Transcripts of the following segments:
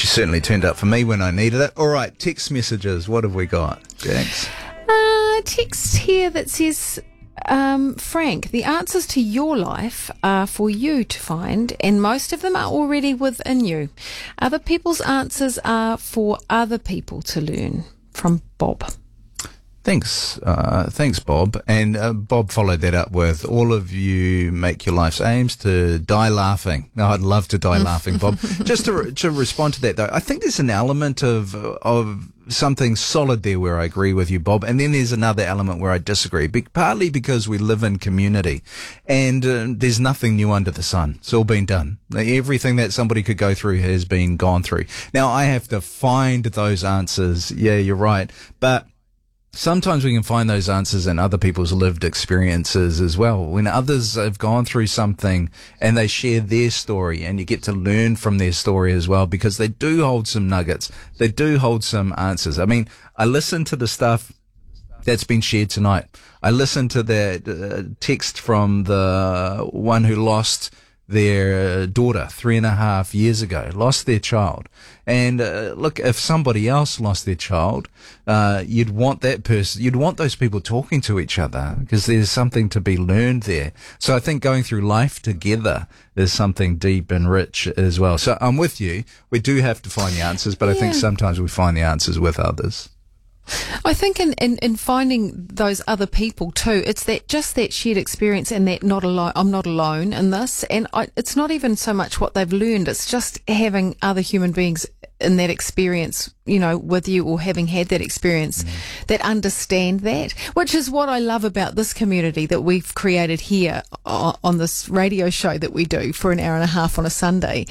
certainly turned up for me when I needed it. All right, text messages. What have we got, Jax? Text here that says, Frank, the answers to your life are for you to find, and most of them are already within you. Other people's answers are for other people to learn. From Bob. Thanks, Bob. And Bob followed that up with, all of you make your life's aims to die laughing. No, I'd love to die laughing, Bob. Just to respond to that, though, I think there's an element of something solid there where I agree with you, Bob. And then there's another element where I disagree, partly because we live in community and there's nothing new under the sun. It's all been done. Everything that somebody could go through has been gone through. Now, I have to find those answers. Yeah, you're right. But sometimes we can find those answers in other people's lived experiences as well. When others have gone through something and they share their story, and you get to learn from their story as well, because they do hold some nuggets. They do hold some answers. I mean, I listen to the stuff that's been shared tonight. I listened to that text from the one who lost their daughter 3.5 years ago, lost their child. And look, if somebody else lost their child, you'd want those people talking to each other, because there's something to be learned there. So I think going through life together is something deep and rich as well. So I'm with you. We do have to find the answers, but I think sometimes we find the answers with others. I think in finding those other people too, it's that shared experience, and that I'm not alone in this. And it's not even so much what they've learned. It's just having other human beings in that experience, with you, or having had that experience that understand that, which is what I love about this community that we've created here on this radio show that we do for an hour and a half on a Sunday.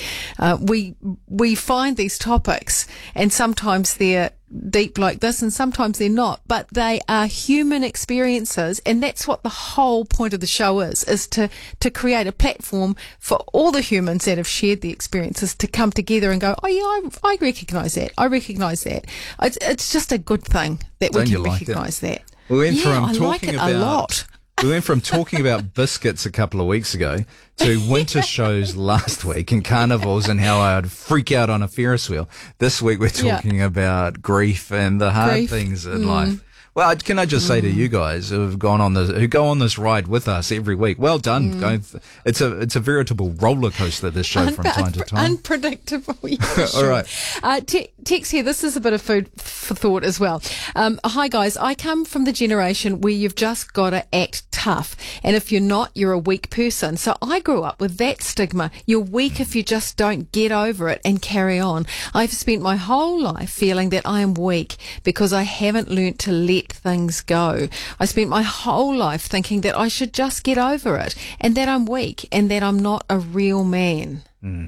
We find these topics, and sometimes they're deep like this, and sometimes they're not, but they are human experiences, and that's what the whole point of the show is to create a platform for all the humans that have shared the experiences to come together and go, oh yeah, I recognise that. I recognise that. It's just a good thing that we can recognise that. I like it a lot. We went from talking about biscuits a couple of weeks ago to winter shows last week and carnivals and how I'd freak out on a Ferris wheel. This week we're talking about grief and the hard things in life. Well, can I just say to you guys who go on this ride with us every week, well done. It's a veritable roller coaster, this show, from time to time. Unpredictable. Yeah, All right. Text here, this is a bit of food for thought as well. Hi guys, I come from the generation where you've just got to act tough, and if you're not, you're a weak person. So I grew up with that stigma. You're weak if you just don't get over it and carry on. I've spent my whole life feeling that I am weak because I haven't learnt to let things go. I spent my whole life thinking that I should just get over it, and that I'm weak, and that I'm not a real man.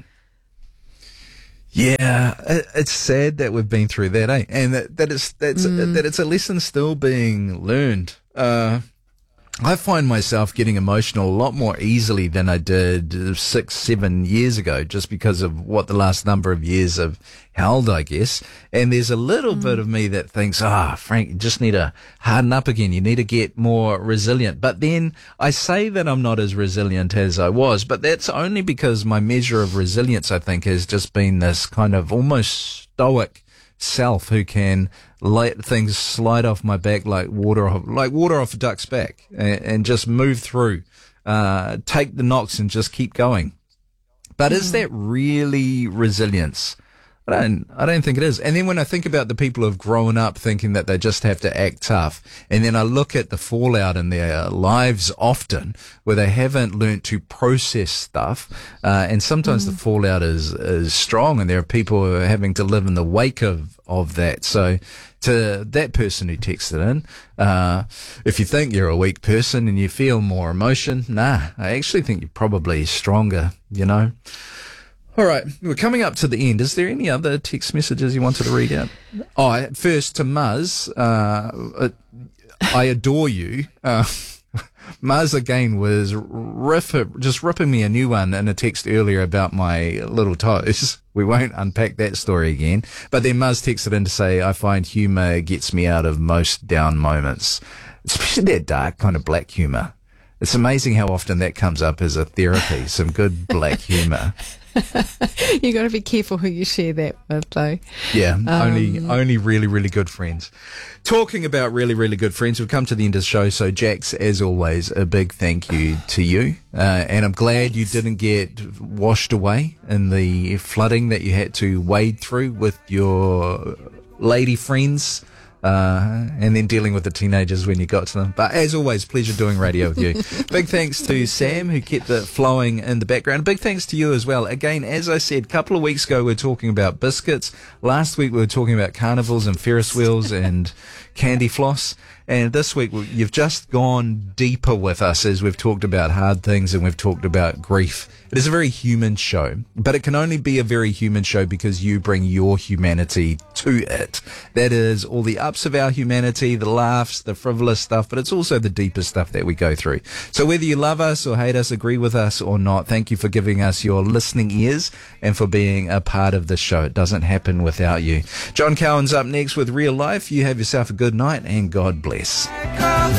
Yeah, it's sad that we've been through that, eh? And that it's a lesson still being learned. I find myself getting emotional a lot more easily than I did 6-7 years ago, just because of what the last number of years have held, I guess. And there's a little bit of me that thinks, Frank, you just need to harden up again. You need to get more resilient. But then I say that I'm not as resilient as I was, but that's only because my measure of resilience, I think, has just been this kind of almost stoic self who can let things slide off my back like water off a duck's back, and just move through, take the knocks and just keep going. But is that really resilience? I don't think it is. And then when I think about the people who've grown up thinking that they just have to act tough, and then I look at the fallout in their lives often where they haven't learnt to process stuff, and sometimes the fallout is strong, and there are people who are having to live in the wake of that. So to that person who texted in, if you think you're a weak person and you feel more emotion, I actually think you're probably stronger, All right, we're coming up to the end. Is there any other text messages you wanted to read out? First to Muzz, I adore you. Muzz again was just ripping me a new one in a text earlier about my little toes. We won't unpack that story again. But then Muzz texted in to say, I find humour gets me out of most down moments, especially that dark kind of black humour. It's amazing how often that comes up as a therapy, some good black humour. You got to be careful who you share that with, though. Yeah, only really, really good friends. Talking about really, really good friends, we've come to the end of the show. So, Jax, as always, a big thank you to you. And I'm glad you didn't get washed away in the flooding that you had to wade through with your lady friends. And then dealing with the teenagers when you got to them. But as always, pleasure doing radio with you. Big thanks to Sam, who kept it flowing in the background. Big thanks to you as well. Again, as I said, a couple of weeks ago, we were talking about biscuits. Last week, we were talking about carnivals and Ferris wheels and candy floss. And this week, you've just gone deeper with us as we've talked about hard things and we've talked about grief. It is a very human show, but it can only be a very human show because you bring your humanity to it. That is all the ups of our humanity, the laughs, the frivolous stuff, but it's also the deeper stuff that we go through. So whether you love us or hate us, agree with us or not, thank you for giving us your listening ears and for being a part of the show. It doesn't happen without you. John Cowan's up next with Real Life. You have yourself a good night and God bless.